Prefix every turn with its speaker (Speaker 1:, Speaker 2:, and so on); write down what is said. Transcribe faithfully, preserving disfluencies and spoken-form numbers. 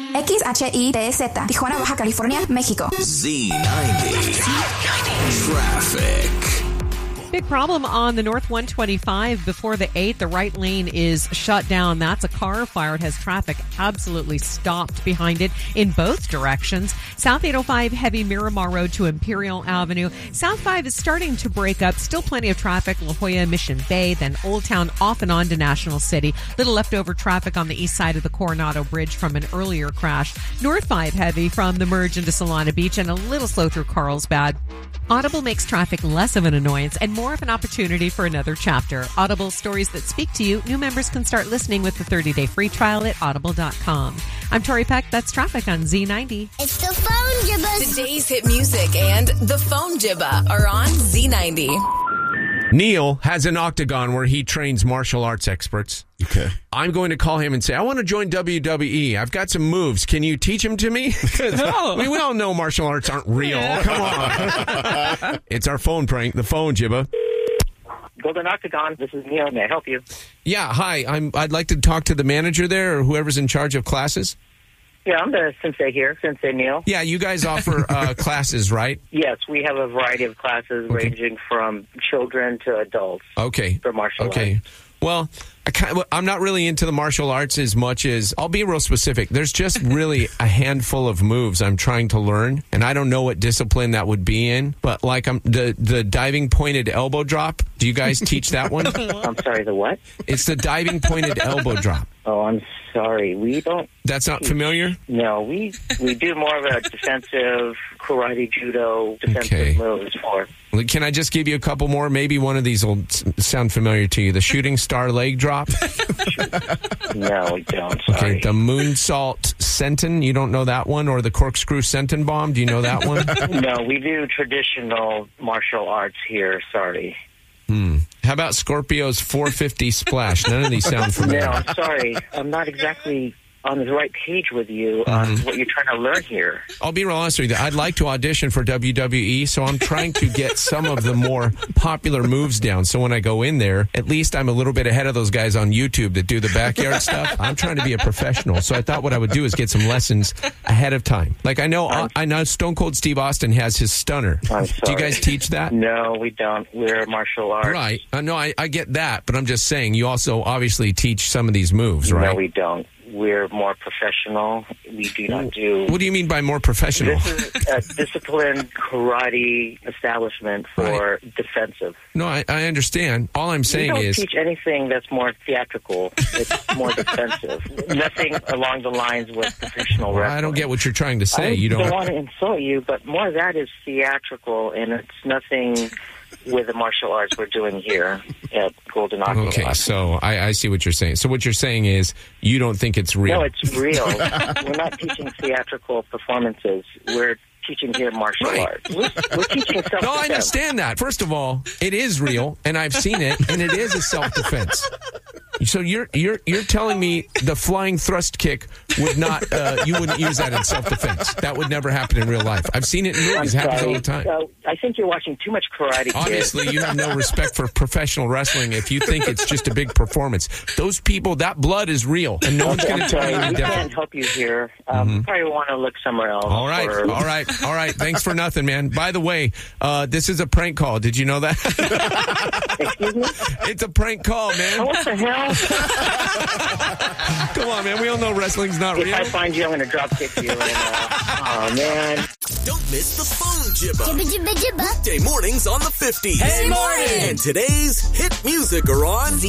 Speaker 1: X H I T Z, Tijuana, Baja California, México.
Speaker 2: Z ninety. Traffic.
Speaker 3: Big problem on the North one twenty-five before the eight. The right lane is shut down. That's a car fire. It has traffic absolutely stopped behind it in both directions. South eight oh five heavy Miramar Road to Imperial Avenue. South five is starting to break up. Still plenty of traffic. La Jolla, Mission Bay, then Old Town off and on to National City. Little leftover traffic on the east side of the Coronado Bridge from an earlier crash. North five heavy from the merge into Solana Beach and a little slow through Carlsbad. Audible makes traffic less of an annoyance and more of an opportunity for another chapter. Audible, stories that speak to you. New members can start listening with the thirty-day free trial at audible dot com. I'm Tori Peck. That's traffic on Z ninety.
Speaker 4: It's the Phone Jibba.
Speaker 5: Today's hit music and the Phone Jibba are on Z ninety.
Speaker 6: Neil has an octagon where he trains martial arts experts.
Speaker 7: Okay.
Speaker 6: I'm going to call him and say, I want to join W W E. I've got some moves. Can you teach them to me?
Speaker 3: No.
Speaker 6: we, we all know martial arts aren't real.
Speaker 3: Yeah.
Speaker 6: Come on. It's our phone prank, the phone Jibba.
Speaker 8: Golden Octagon, this is Neil. May I help you?
Speaker 6: Yeah, hi. I'm, I'd like to talk to the manager there or whoever's in charge of classes.
Speaker 8: Yeah, I'm the sensei here, Sensei Neil.
Speaker 6: Yeah, you guys offer uh, classes, right?
Speaker 8: Yes, we have a variety of classes
Speaker 6: Okay.
Speaker 8: ranging from children to adults
Speaker 6: Okay.
Speaker 8: for martial
Speaker 6: Okay.
Speaker 8: arts.
Speaker 6: Well, I kind of, I'm not really into the martial arts as much as, I'll be real specific. There's just really a handful of moves I'm trying to learn, and I don't know what discipline that would be in. But like I'm the the diving pointed elbow drop. Do you guys teach that one?
Speaker 8: I'm sorry, the what?
Speaker 6: It's the diving pointed elbow drop.
Speaker 8: Oh, I'm sorry. We don't...
Speaker 6: That's not familiar?
Speaker 8: No, we we do more of a defensive karate, judo, defensive
Speaker 6: Okay.
Speaker 8: moves for...
Speaker 6: Can I just give you a couple more? Maybe one of these will s- sound familiar to you. The shooting star leg drop.
Speaker 8: No, we don't.
Speaker 6: Okay,
Speaker 8: Sorry.
Speaker 6: the moonsault senton. You don't know that one? Or the corkscrew senton bomb. Do you know that one?
Speaker 8: No, we do traditional martial arts here. Sorry.
Speaker 6: Hmm. How about Scorpio's four fifty splash? None of these sound familiar.
Speaker 8: No, I'm sorry. I'm not exactly on the right page with you on
Speaker 6: Mm-hmm.
Speaker 8: what you're trying to learn here.
Speaker 6: I'll be real honest with you. I'd like to audition for W W E, so I'm trying to get some of the more popular moves down. So when I go in there, at least I'm a little bit ahead of those guys on YouTube that do the backyard stuff. I'm trying to be a professional. So I thought what I would do is get some lessons ahead of time. Like I know I know Stone Cold Steve Austin has his stunner.
Speaker 8: I'm
Speaker 6: Do you
Speaker 8: sorry.
Speaker 6: guys teach that?
Speaker 8: No, we don't. We're martial arts.
Speaker 6: Right. Uh, no, I, I get that, but I'm just saying you also obviously teach some of these moves, right?
Speaker 8: No, we don't. We're more professional. We do not do...
Speaker 6: What do you mean by more professional?
Speaker 8: This is a disciplined karate establishment for defensive.
Speaker 6: No, I, I understand. All I'm
Speaker 8: We
Speaker 6: saying
Speaker 8: don't
Speaker 6: is...
Speaker 8: teach anything that's more theatrical. It's more defensive. Nothing along the lines with professional
Speaker 6: Well,
Speaker 8: wrestling.
Speaker 6: I don't get what you're trying to say.
Speaker 8: I
Speaker 6: You
Speaker 8: don't
Speaker 6: don't...
Speaker 8: want to insult you, but more of that is theatrical, and it's nothing with the martial arts we're doing here at Golden Octagon.
Speaker 6: Okay, so I, I see what you're saying. So what you're saying is you don't think it's real.
Speaker 8: No, it's real. We're not teaching theatrical performances. We're teaching here martial
Speaker 6: Right.
Speaker 8: arts. We're, we're teaching self-defense.
Speaker 6: No, I understand that. First of all, it is real, and I've seen it, and it is a self-defense. So you're you're you're telling me the flying thrust kick would not uh, you wouldn't use that in self-defense? That would never happen in real life. I've seen it in movies. It
Speaker 8: I'm
Speaker 6: happens
Speaker 8: sorry.
Speaker 6: all the time.
Speaker 8: So, I think you're watching too much Karate Kid.
Speaker 6: Obviously, you have no respect for professional wrestling if you think it's just a big performance. Those people, that blood is real, and no one's
Speaker 8: Okay,
Speaker 6: going to
Speaker 8: I'm
Speaker 6: tell
Speaker 8: sorry.
Speaker 6: you any
Speaker 8: We can't
Speaker 6: different.
Speaker 8: help you here. Um, You probably want to look somewhere else.
Speaker 6: All right,
Speaker 8: for-
Speaker 6: all right, all right. Thanks for nothing, man. By the way, uh, this is a prank call. Did you know that?
Speaker 8: Excuse me?
Speaker 6: It's a prank call,
Speaker 8: Oh,
Speaker 6: man.
Speaker 8: what the hell?
Speaker 6: Come on, man. We all know wrestling's not
Speaker 8: If
Speaker 6: real.
Speaker 8: I find you, I'm going to drop kick you. And, uh, oh, man.
Speaker 2: Don't miss the phone Jibba.
Speaker 4: Jibba jibba jibba.
Speaker 2: Weekday mornings on the fifties.
Speaker 5: Hey, morning.
Speaker 2: And today's hit music are on